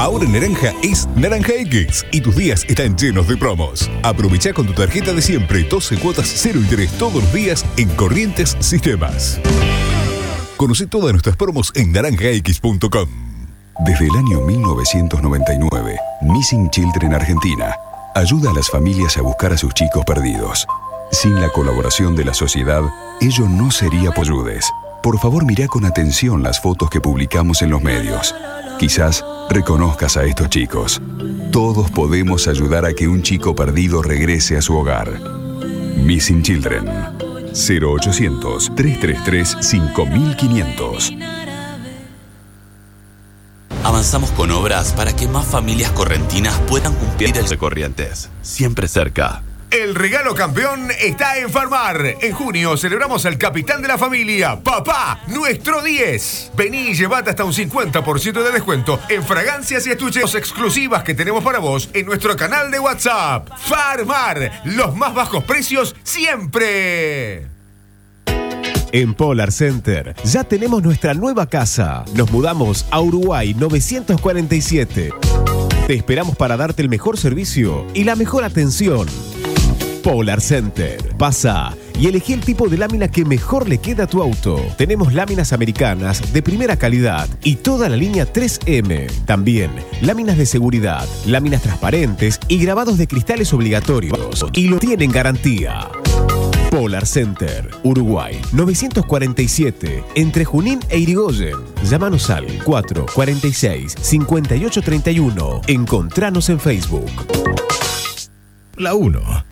Ahora Naranja es Naranja X y tus días están llenos de promos. Aprovecha con tu tarjeta de siempre 12 cuotas 0 interés todos los días en Corrientes Sistemas. Conoce todas nuestras promos en naranjax.com. Desde el año 1999, Missing Children Argentina ayuda a las familias a buscar a sus chicos perdidos. Sin la colaboración de la sociedad, ello no sería posible. Por favor, mira con atención las fotos que publicamos en los medios. Quizás reconozcas a estos chicos. Todos podemos ayudar a que un chico perdido regrese a su hogar. Missing Children. 0800-333-5500. Avanzamos con obras para que más familias correntinas puedan cumplir el de Corrientes. Siempre cerca. El regalo campeón está en Farmar. En junio celebramos al capitán de la familia, papá, nuestro 10. Vení y llevate hasta un 50% de descuento en fragancias y estuches exclusivas que tenemos para vos en nuestro canal de WhatsApp. Farmar, los más bajos precios siempre. En Polar Center ya tenemos nuestra nueva casa. Nos mudamos a Uruguay 947. Te esperamos para darte el mejor servicio y la mejor atención. Polar Center. Pasa y elegí el tipo de lámina que mejor le queda a tu auto. Tenemos láminas americanas de primera calidad y toda la línea 3M. También láminas de seguridad, láminas transparentes y grabados de cristales obligatorios. Y lo tienen garantía. Polar Center, Uruguay 947, entre Junín e Irigoyen. Llámanos al 446-5831. Encontranos en Facebook. La 1.